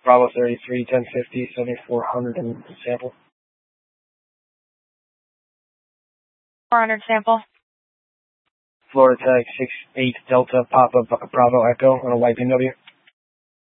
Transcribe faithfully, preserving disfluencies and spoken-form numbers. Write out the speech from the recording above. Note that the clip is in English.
Bravo thirty-three, ten fifty, seventy-four hundred and sample. four hundred sample. Florida Tag six eight Delta Papa Bravo Echo on a white B M W.